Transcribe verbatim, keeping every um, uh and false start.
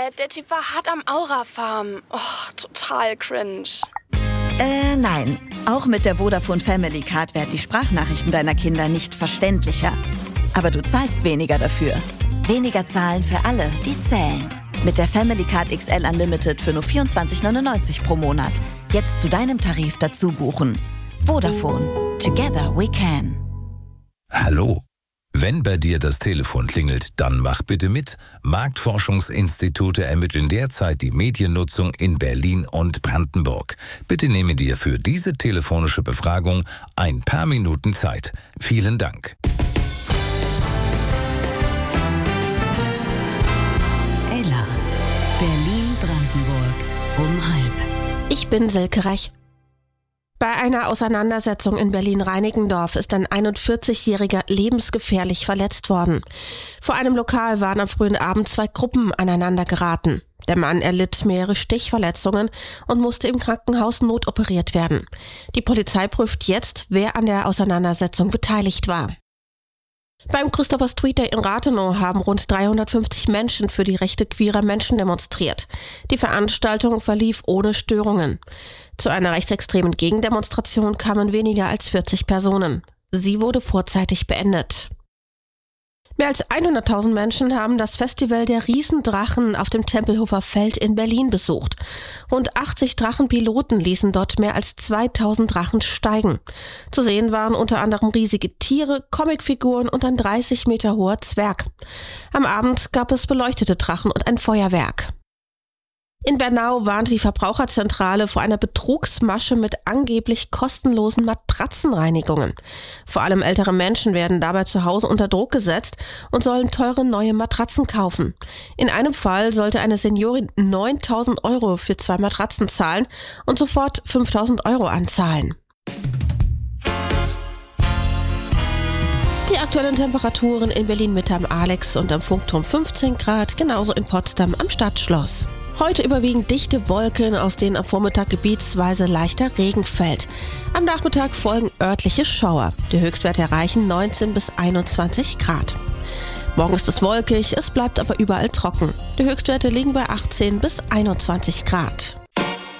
Dad. Der Typ war hart am Aura-Farm. Oh, total cringe. Äh, nein. Auch mit der Vodafone Family Card werden die Sprachnachrichten deiner Kinder nicht verständlicher. Aber du zahlst weniger dafür. Weniger zahlen für alle, die zählen. Mit der Family Card X L Unlimited für nur vierundzwanzig neunundneunzig pro Monat. Jetzt zu deinem Tarif dazu buchen. Vodafone. Together we can. Hallo. Wenn bei dir das Telefon klingelt, dann mach bitte mit. Marktforschungsinstitute ermitteln derzeit die Mediennutzung in Berlin und Brandenburg. Bitte nehme dir für diese telefonische Befragung ein paar Minuten Zeit. Vielen Dank. Ella, Berlin-Brandenburg um halb. Ich bin Silke Reich. Bei einer Auseinandersetzung in Berlin-Reinickendorf ist ein einundvierzigjähriger lebensgefährlich verletzt worden. Vor einem Lokal waren am frühen Abend zwei Gruppen aneinander geraten. Der Mann erlitt mehrere Stichverletzungen und musste im Krankenhaus notoperiert werden. Die Polizei prüft jetzt, wer an der Auseinandersetzung beteiligt war. Beim Christopher Street Day in Rathenow haben rund dreihundertfünfzig Menschen für die Rechte queerer Menschen demonstriert. Die Veranstaltung verlief ohne Störungen. Zu einer rechtsextremen Gegendemonstration kamen weniger als vierzig Personen. Sie wurde vorzeitig beendet. Mehr als hunderttausend Menschen haben das Festival der Riesendrachen auf dem Tempelhofer Feld in Berlin besucht. Rund achtzig Drachenpiloten ließen dort mehr als zweitausend Drachen steigen. Zu sehen waren unter anderem riesige Tiere, Comicfiguren und ein dreißig Meter hoher Zwerg. Am Abend gab es beleuchtete Drachen und ein Feuerwerk. In Bernau warnt die Verbraucherzentrale vor einer Betrugsmasche mit angeblich kostenlosen Matratzenreinigungen. Vor allem ältere Menschen werden dabei zu Hause unter Druck gesetzt und sollen teure neue Matratzen kaufen. In einem Fall sollte eine Seniorin neuntausend Euro für zwei Matratzen zahlen und sofort fünftausend Euro anzahlen. Die aktuellen Temperaturen in Berlin-Mitte am Alex und am Funkturm fünfzehn Grad, genauso in Potsdam am Stadtschloss. Heute überwiegend dichte Wolken, aus denen am Vormittag gebietsweise leichter Regen fällt. Am Nachmittag folgen örtliche Schauer. Die Höchstwerte erreichen neunzehn bis einundzwanzig Grad. Morgen ist es wolkig, es bleibt aber überall trocken. Die Höchstwerte liegen bei achtzehn bis einundzwanzig Grad.